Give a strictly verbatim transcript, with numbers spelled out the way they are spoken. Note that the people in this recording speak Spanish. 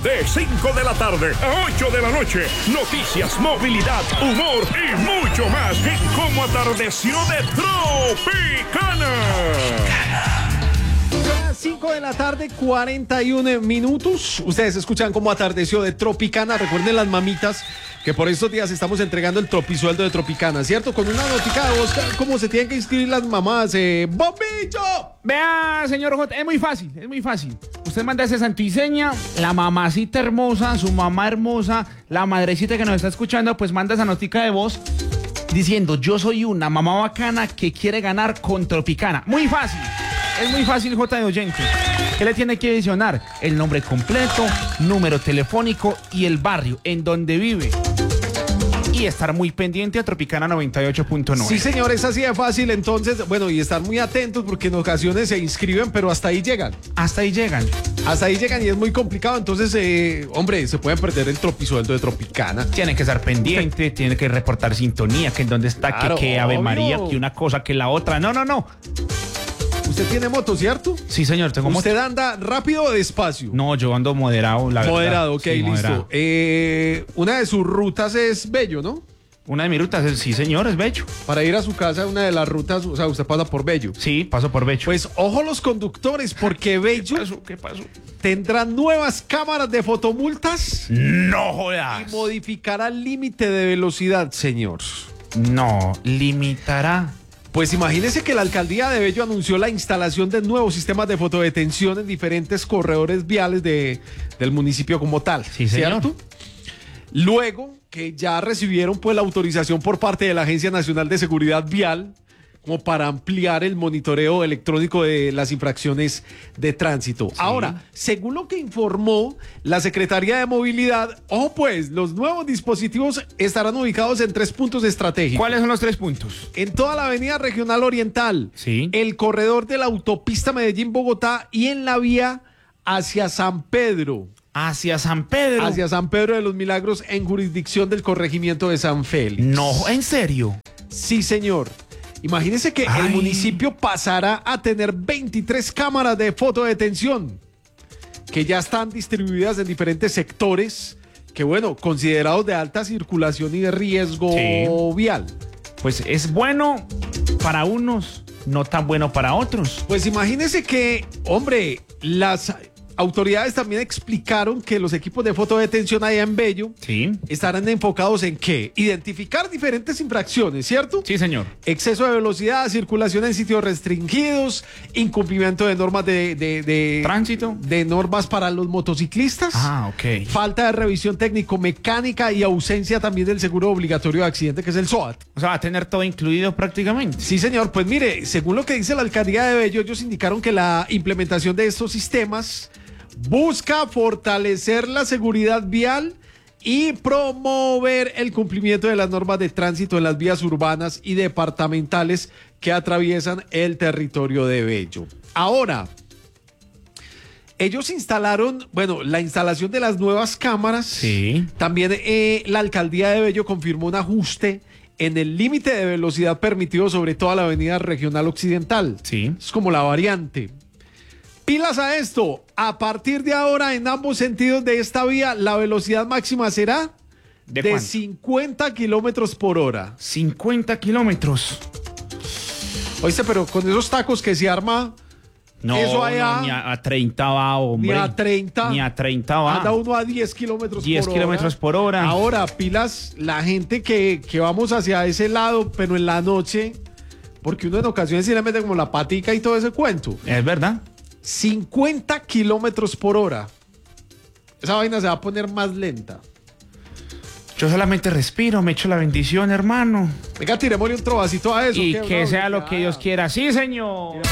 De cinco de la tarde a ocho de la noche. Noticias, movilidad, humor y mucho más en Cómo Atardeció de Tropicana. cinco de la tarde, cuarenta y uno minutos. Ustedes escuchan Cómo Atardeció de Tropicana. Recuerden las mamitas que por estos días estamos entregando el tropisueldo de Tropicana, ¿cierto? Con una notica de Oscar, ¿cómo se tienen que inscribir las mamás? Eh, ¡Bombito! Vea, señor J, es muy fácil, es muy fácil. Usted manda ese santo y seña, la mamacita hermosa, su mamá hermosa, la madrecita que nos está escuchando, pues manda esa notica de voz diciendo: yo soy una mamá bacana que quiere ganar con Tropicana. Muy fácil. Es muy fácil, J de oyente. ¿Qué le tiene que adicionar? El nombre completo, número telefónico y el barrio en donde vive. Y estar muy pendiente a Tropicana noventa y ocho punto nueve. Sí, señor, es así de fácil. Entonces, bueno, y estar muy atentos porque en ocasiones se inscriben, pero hasta ahí llegan. Hasta ahí llegan. Hasta ahí llegan y es muy complicado. Entonces, eh, hombre, se pueden perder el tropisueldo de Tropicana. Tienen que estar pendiente, tienen que reportar sintonía, que en dónde está, Claro, que, que Ave obvio. María, que una cosa, que la otra. No, no, no. Usted tiene moto, ¿cierto? Sí, señor, tengo moto. ¿Usted anda rápido o despacio? No, yo ando moderado, la verdad. Moderado, ok, Sí, listo. moderado. Eh, una de sus rutas es Bello, ¿no? Una de mis rutas, es- sí, señor, es Bello. Para ir a su casa, una de las rutas, o sea, usted pasa por Bello. Sí, paso por Bello. Pues ojo los conductores, porque Bello ¿Qué pasó? ¿Qué pasó? tendrá nuevas cámaras de fotomultas No y jodas. modificará el límite de velocidad, señor. No, limitará. Pues imagínese que la alcaldía de Bello anunció la instalación de nuevos sistemas de fotodetención en diferentes corredores viales de, del municipio como tal. Sí, señor. ¿Cierto? Luego que ya recibieron pues la autorización por parte de la Agencia Nacional de Seguridad Vial como para ampliar el monitoreo electrónico de las infracciones de tránsito. Sí. Ahora, según lo que informó la Secretaría de Movilidad, ojo pues, los nuevos dispositivos estarán ubicados en tres puntos estratégicos. ¿Cuáles son los tres puntos? En toda la avenida regional oriental, Sí. el corredor de la autopista Medellín-Bogotá y en la vía hacia San Pedro, Hacia San Pedro. hacia San Pedro de los Milagros en jurisdicción del corregimiento de San Félix. No, ¿en serio? Sí, señor. Imagínese que Ay. el municipio pasará a tener veintitrés cámaras de fotodetención que ya están distribuidas en diferentes sectores que, bueno, considerados de alta circulación y de riesgo Sí. vial. Pues es bueno para unos, no tan bueno para otros. Pues imagínese que, hombre, las autoridades también explicaron que los equipos de fotodetención allá en Bello Sí. estarán enfocados en ¿qué? Identificar diferentes infracciones, ¿cierto? Sí, señor. Exceso de velocidad, circulación en sitios restringidos, incumplimiento de normas de, de, de- Tránsito. de normas para los motociclistas, Ah, ok. falta de revisión técnico-mecánica y ausencia también del seguro obligatorio de accidente, que es el SOAT. O sea, va a tener todo incluido prácticamente. Sí, señor. Pues mire, según lo que dice la alcaldía de Bello, ellos indicaron que la implementación de estos sistemas busca fortalecer la seguridad vial y promover el cumplimiento de las normas de tránsito en las vías urbanas y departamentales que atraviesan el territorio de Bello. Ahora, ellos instalaron, bueno, la instalación de las nuevas cámaras. Sí. También eh, la alcaldía de Bello confirmó un ajuste en el límite de velocidad permitido sobre toda la avenida regional occidental. Sí. Es como la variante. Pilas a esto. A partir de ahora, en ambos sentidos de esta vía, la velocidad máxima será ¿De de, cuánto? cincuenta kilómetros por hora. cincuenta kilómetros. Oíste, pero con esos tacos que se arma, No, Eso allá- no, ni a, a treinta va, hombre. ni a treinta. Ni a treinta va. anda uno a diez kilómetros diez por hora. kilómetros por hora. Ahora, pilas, la gente que, que vamos hacia ese lado, pero en la noche, porque uno en ocasiones sí le mete como la patica y todo ese cuento. Es verdad. cincuenta kilómetros por hora. Esa vaina se va a poner más lenta. Yo solamente respiro, me echo la bendición, hermano. Venga, tirémosle un trovacito a eso. Y ¿qué? que Una sea lo bloqueada. que Dios quiera. Sí, señor.